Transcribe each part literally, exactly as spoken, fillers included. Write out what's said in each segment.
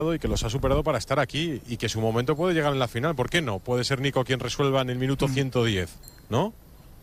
y que los ha superado para estar aquí y que su momento puede llegar en la final. ¿Por qué no? Puede ser Nico quien resuelva en el minuto ciento diez, ¿no?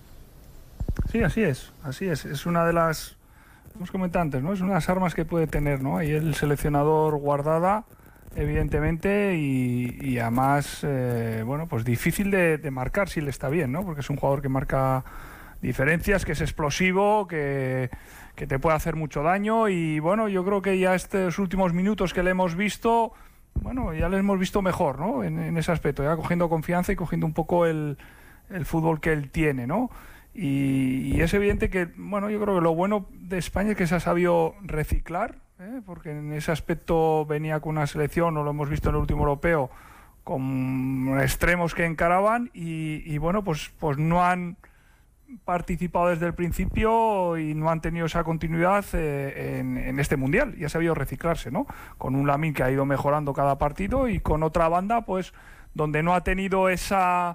Sí, así es, así es. Es una de las, hemos comentado antes, ¿no? Es una de las armas que puede tener, ¿no? Ahí el seleccionador guardada, evidentemente, y, y además, eh, bueno, pues difícil de, de marcar si le está bien, ¿no? Porque es un jugador que marca diferencias, que es explosivo, que, que te puede hacer mucho daño y bueno, yo creo que ya estos últimos minutos que le hemos visto, bueno, ya le hemos visto mejor, ¿no? En, en ese aspecto, ya cogiendo confianza y cogiendo un poco el, el fútbol que él tiene, ¿no? Y, y es evidente que, bueno, yo creo que lo bueno de España es que se ha sabido reciclar, ¿eh? Porque en ese aspecto venía con una selección, o lo hemos visto en el último europeo, con extremos que encaraban y, y bueno, pues, pues no han participado desde el principio y no han tenido esa continuidad eh, en, en este mundial y ha sabido reciclarse, ¿no? Con un Lamine que ha ido mejorando cada partido y con otra banda pues donde no ha tenido esa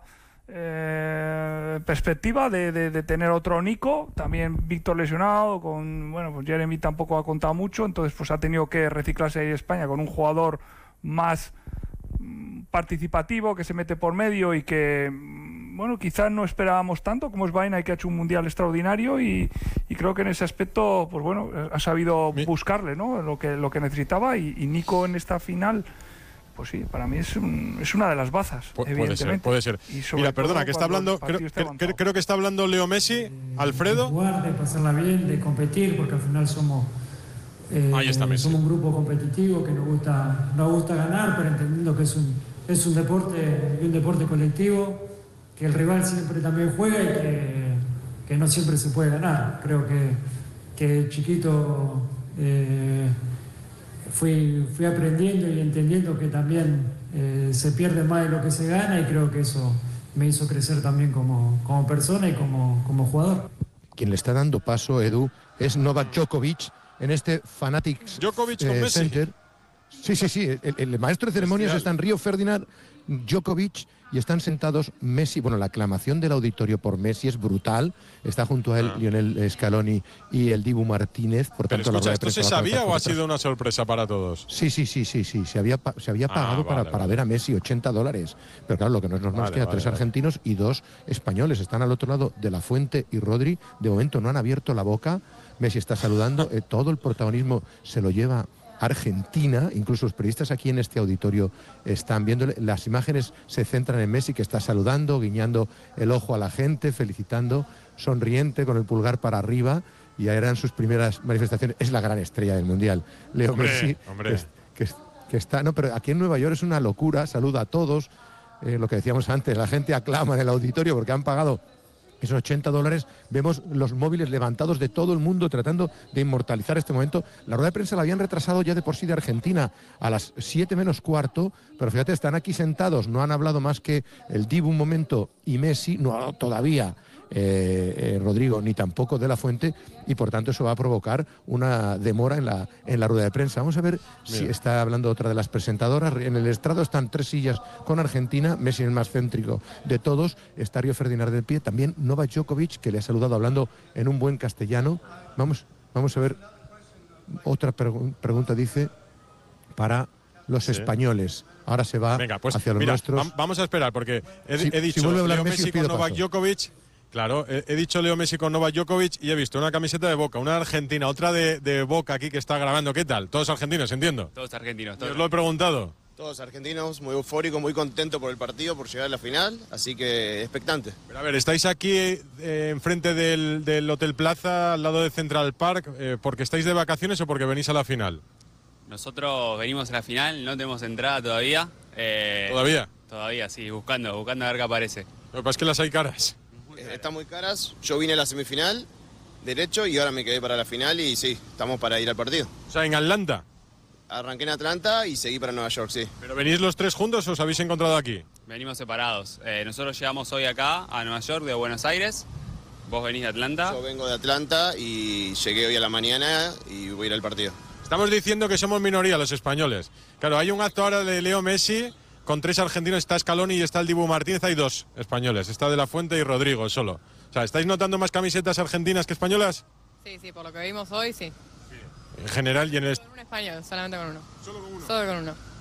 eh, perspectiva de, de, de tener otro Nico, también Víctor lesionado, con bueno pues Jeremy tampoco ha contado mucho, entonces pues ha tenido que reciclarse ahí España con un jugador más participativo, que se mete por medio y que, bueno, quizás no esperábamos tanto como es Vaina, que ha hecho un mundial extraordinario y, y creo que en ese aspecto, pues bueno, ha sabido buscarle, ¿no? Lo que, lo que necesitaba y, y Nico en esta final, pues sí, para mí es, un, es una de las bazas, Pu evidentemente. Puede ser, puede ser. Mira, perdona, que está hablando, creo, creo, creo que está hablando Leo Messi, Alfredo. De jugar, de pasarla bien, de competir, porque al final somos... Eh, Ahí está Messi. Somos un grupo competitivo que nos gusta, nos gusta ganar, pero entendiendo que es un, es un deporte un deporte colectivo, que el rival siempre también juega y que, que no siempre se puede ganar. Creo que, que chiquito eh, fui, fui aprendiendo y entendiendo que también eh, se pierde más de lo que se gana y creo que eso me hizo crecer también como, como persona y como, como jugador. Quien le está dando paso, Edu, es Novak Djokovic en este Fanatics Djokovic con eh, Messi. Center. Sí, sí, sí. El, el maestro de ceremonias Bestial. está en Río Ferdinand, Djokovic, y están sentados Messi. Bueno, la aclamación del auditorio por Messi es brutal. Está junto a él Ah. Lionel Scaloni y el Dibu Martínez. Por Pero tanto, la escucha, rueda de ¿esto prensa se va a sabía tratar o por ha detrás. sido una sorpresa para todos? Sí, sí, sí, sí, sí. Se había, pa- se había Ah, pagado para, vale, para vale. ver a Messi ochenta dólares. Pero claro, lo que no es normal Vale, es que haya vale, tres vale. argentinos y dos españoles. Están al otro lado de La Fuente y Rodri. De momento no han abierto la boca. Messi está saludando. Eh, todo el protagonismo se lo lleva Argentina. Incluso los periodistas aquí en este auditorio están viéndole. Las imágenes se centran en Messi, que está saludando, guiñando el ojo a la gente, felicitando, sonriente, con el pulgar para arriba. Y ya eran sus primeras manifestaciones. Es la gran estrella del Mundial, Leo Hombre, Messi, hombre. Que, que, que está... No, pero aquí en Nueva York es una locura. Saluda a todos. Eh, lo que decíamos antes, la gente aclama en el auditorio porque han pagado esos ochenta dólares. Vemos los móviles levantados de todo el mundo tratando de inmortalizar este momento. La rueda de prensa la habían retrasado ya de por sí de Argentina a las siete menos cuarto, pero fíjate, están aquí sentados, no han hablado más que el Dibu un momento y Messi, no todavía eh, eh, Rodrigo, ni tampoco De La Fuente, y por tanto eso va a provocar una demora en la, en la rueda de prensa. Vamos a ver si Mira. está hablando otra de las presentadoras. En el estrado están tres sillas con Argentina, Messi el más céntrico de todos, está Río Ferdinand del pie, también Novak Djokovic, que le ha saludado hablando en un buen castellano. Vamos, vamos a ver otra pregu- pregunta, dice, para los Sí. españoles. Ahora se va Venga, pues hacia los mira, nuestros. vam- vamos a esperar porque he, Si- he dicho si vuelve a hablar Leo Messi, Messi os pido con Novak paso. Djokovic. Claro, he, he dicho Leo Messi con Novak Djokovic y he visto una camiseta de Boca, una argentina, otra de, de Boca aquí que está grabando. ¿Qué tal? Todos argentinos, entiendo. Todos argentinos, Os todos. lo he preguntado. Todos argentinos, muy eufóricos, muy contentos por el partido, por llegar a la final, así que expectante. Pero a ver, estáis aquí eh, enfrente del, del Hotel Plaza, al lado de Central Park, eh, ¿porque estáis de vacaciones o porque venís a la final? Nosotros venimos a la final, no tenemos entrada todavía. eh, ¿Todavía? Todavía, sí, buscando, buscando a ver qué aparece. Lo que pasa es que las hay caras. Eh, Están muy caras, yo vine a la semifinal, derecho, y ahora me quedé para la final y sí, estamos para ir al partido. O sea, en Atlanta. Arranqué en Atlanta y seguí para Nueva York, sí. ¿Pero venís los tres juntos o os habéis encontrado aquí? Venimos separados. Eh, nosotros llegamos hoy acá, a Nueva York, de Buenos Aires. Vos venís de Atlanta. Yo vengo de Atlanta y llegué hoy a la mañana y voy a ir al partido. Estamos diciendo que somos minoría los españoles. Claro, hay un acto ahora de Leo Messi con tres argentinos, está Scaloni y está el Dibu Martínez, hay dos españoles, está De La Fuente y Rodrigo solo. O sea, ¿estáis notando más camisetas argentinas que españolas? Sí, sí, por lo que vimos hoy, sí. En general y en el... Con un español, solamente con uno. Solo con uno. Solo con uno.